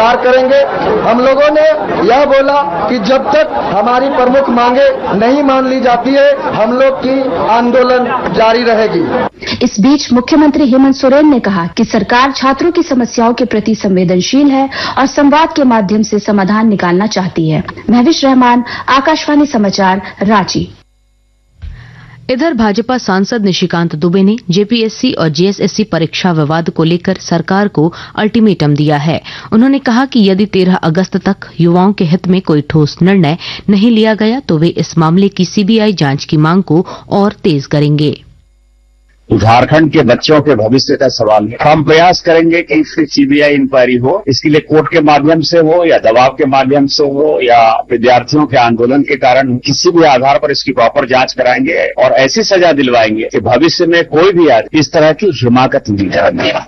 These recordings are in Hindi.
सुधार करेंगे। हम लोगों ने यह बोला कि जब तक हमारी प्रमुख मांगे नहीं मान ली जाती है, हम लोग की आंदोलन जारी रहेगी। इस बीच मुख्यमंत्री हेमंत सोरेन ने कहा कि सरकार छात्रों की समस्याओं के प्रति संवेदनशील है और संवाद के माध्यम से समाधान निकालना चाहती है। महविश रहमान, आकाशवाणी समाचार, रांची। इधर भाजपा सांसद निशिकांत दुबे ने जेपीएससी और जेएसएससी परीक्षा विवाद को लेकर सरकार को अल्टीमेटम दिया है। उन्होंने कहा कि यदि 13 अगस्त तक युवाओं के हित में कोई ठोस निर्णय नहीं लिया गया तो वे इस मामले की सीबीआई जांच की मांग को और तेज करेंगे। झारखंड के बच्चों के भविष्य का सवाल है। हम प्रयास करेंगे कि इसकी सीबीआई इंक्वायरी हो। इसके लिए कोर्ट के माध्यम से हो या दबाव के माध्यम से हो या विद्यार्थियों के आंदोलन के कारण, किसी भी आधार पर इसकी प्रॉपर जांच कराएंगे और ऐसी सजा दिलवाएंगे कि भविष्य में कोई भी आदमी इस तरह की हिमाकत नहीं करेगा।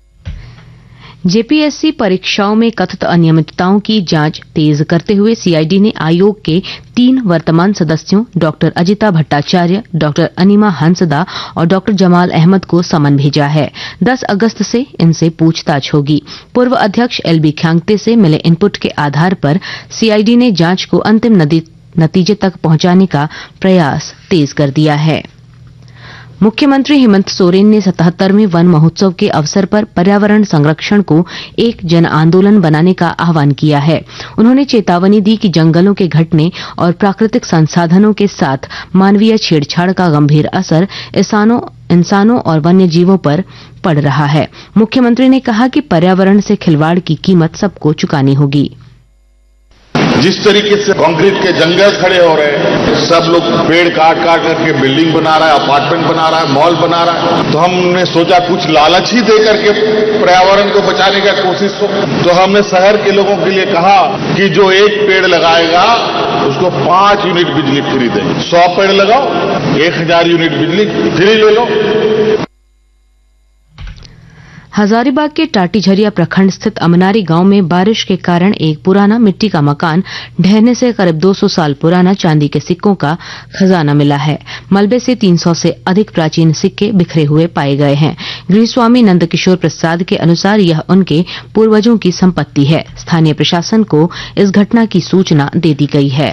जेपीएससी परीक्षाओं में कथित अनियमितताओं की जांच तेज करते हुए सीआईडी ने आयोग के 3 वर्तमान सदस्यों डॉक्टर अजिता भट्टाचार्य, डॉक्टर अनिमा हंसदा और डॉक्टर जमाल अहमद को समन भेजा है। 10 अगस्त से इनसे पूछताछ होगी। पूर्व अध्यक्ष एलबी ख्यांगते से मिले इनपुट के आधार पर सीआईडी ने जांच को अंतिम नतीजे तक पहुंचाने का प्रयास तेज कर दिया है। मुख्यमंत्री हेमंत सोरेन ने 77वें वन महोत्सव के अवसर पर पर्यावरण संरक्षण को एक जन आंदोलन बनाने का आह्वान किया है। उन्होंने चेतावनी दी कि जंगलों के घटने और प्राकृतिक संसाधनों के साथ मानवीय छेड़छाड़ का गंभीर असर इंसानों और वन्य जीवों पर पड़ रहा है। मुख्यमंत्री ने कहा कि पर्यावरण से खिलवाड़ की कीमत सबको चुकानी होगी। जिस तरीके से कंक्रीट के जंगल खड़े हो रहे हैं, सब लोग पेड़ काट करके बिल्डिंग बना रहा है, अपार्टमेंट बना रहा है, मॉल बना रहा है, तो हमने सोचा कुछ लालच ही दे करके पर्यावरण को बचाने का कोशिश हो। तो हमने शहर के लोगों के लिए कहा कि जो 1 पेड़ लगाएगा उसको 5 यूनिट बिजली फ्री देंगे। 100 पेड़ लगाओ, 1000 यूनिट बिजली फ्री ले लो। हजारीबाग के टाटीझरिया प्रखंड स्थित अमनारी गांव में बारिश के कारण एक पुराना मिट्टी का मकान ढहने से करीब 200 साल पुराना चांदी के सिक्कों का खजाना मिला है। मलबे से 300 से अधिक प्राचीन सिक्के बिखरे हुए पाए गए हैं। गृहस्वामी नंदकिशोर प्रसाद के अनुसार यह उनके पूर्वजों की संपत्ति है। स्थानीय प्रशासन को इस घटना की सूचना दे दी गई है।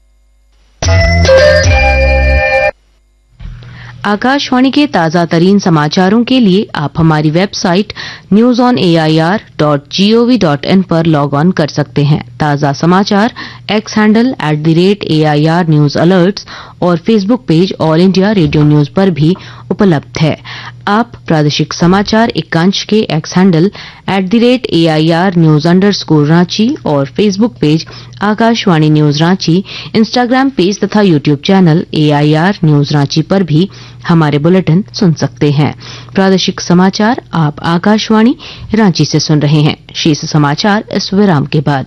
आकाशवाणी के ताजा तरीन समाचारों के लिए आप हमारी वेबसाइट newsonair.gov.in पर लॉग ऑन कर सकते हैं। ताजा समाचार x handle @AIR news alerts और Facebook page all India radio news पर भी उपलब्ध है। आप प्रादेशिक समाचार एकांश के x handle @AIR news _Ranchi और Facebook page Akashvani news Ranchi, Instagram page तथा YouTube channel AIR news Ranchi पर भी हमारे बुलेटिन सुन सकते हैं। प्रादेशिक समाचार आप आकाशवाणी रांची से सुन रहे हैं। शेष समाचार इस विराम के बाद।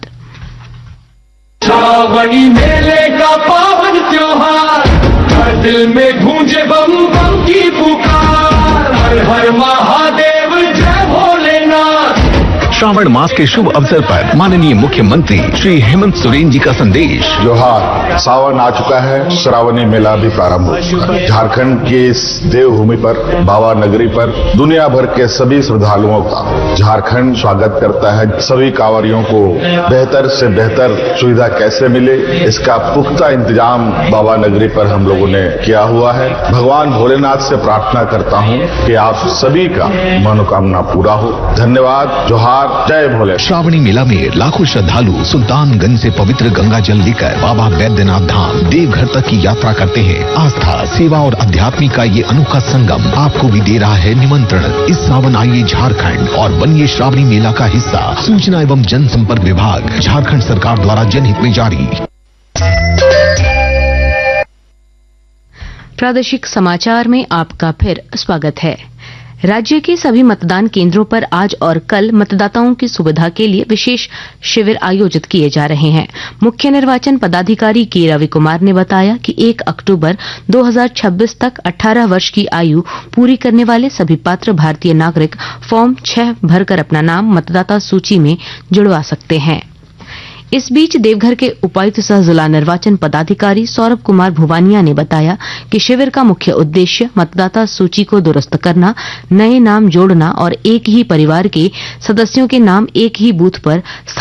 श्रावणी मेले का पावन त्योहार, हर दिल में गूंजे बम बम की पुकार, हर हर महादेव जय भोलेनाथ। श्रावण मास के शुभ अवसर पर माननीय मुख्यमंत्री श्री हेमंत सोरेन जी का संदेश। जोहार, सावन आ चुका है, श्रावणी मेला भी प्रारंभ हो चुका है। झारखंड की इस देवभूमि पर, बाबा नगरी पर दुनिया भर के सभी श्रद्धालुओं का झारखंड स्वागत करता है। सभी कांवरियों को बेहतर से बेहतर सुविधा कैसे मिले, इसका पुख्ता इंतजाम बाबा नगरी पर हम लोगों ने किया हुआ है। भगवान भोलेनाथ से प्रार्थना करता हूँ कि आप सभी का मनोकामना पूरा हो। धन्यवाद। जोहार, जय भोले। श्रावणी मेला में लाखों श्रद्धालु सुल्तानगंज से पवित्र गंगा जल लेकर बाबा बैद्यनाथ धाम देवघर तक की यात्रा करते हैं। आस्था, सेवा और अध्यात्म का ये अनोखा संगम आपको भी दे रहा है निमंत्रण। इस सावन आइए झारखंड और बनिए श्रावणी मेला का हिस्सा। सूचना एवं जनसंपर्क विभाग, झारखंड सरकार द्वारा जनहित में जारी। प्रादेशिक समाचार में आपका फिर स्वागत है। राज्य के सभी मतदान केंद्रों पर आज और कल मतदाताओं की सुविधा के लिए विशेष शिविर आयोजित किए जा रहे हैं। मुख्य निर्वाचन पदाधिकारी के रवि कुमार ने बताया कि 1 अक्टूबर 2026 तक 18 वर्ष की आयु पूरी करने वाले सभी पात्र भारतीय नागरिक फॉर्म 6 भरकर अपना नाम मतदाता सूची में जुड़वा सकते हैं। इस बीच देवघर के उपायुक्त सह जिला निर्वाचन पदाधिकारी सौरभ कुमार भुवानिया ने बताया कि शिविर का मुख्य उद्देश्य मतदाता सूची को दुरुस्त करना, नए नाम जोड़ना और एक ही परिवार के सदस्यों के नाम एक ही बूथ पर